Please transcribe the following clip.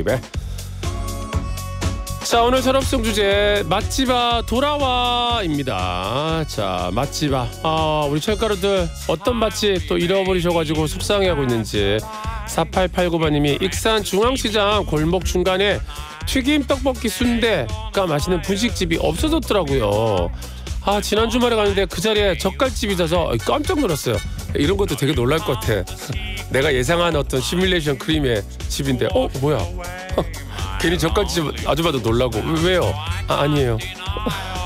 베이베. 자, 오늘 철업송 주제 맛집아 돌아와입니다. 자, 맛집아, 우리 철가루들 어떤 맛집 또 잃어버리셔가지고 속상해하고 있는지 4889번님이 익산 중앙시장 골목 중간에 튀김 떡볶이 순대가 맛있는 분식집이 없어졌더라고요. 지난 주말에 갔는데 그 자리에 젓갈집이 있어서 깜짝 놀랐어요. 이런 것도 되게 놀랄 것 같아. 내가 예상한 어떤 시뮬레이션 크림의 집인데 뭐야. 괜히 젓갈집 아줌마도 놀라고. 왜요? 아니에요.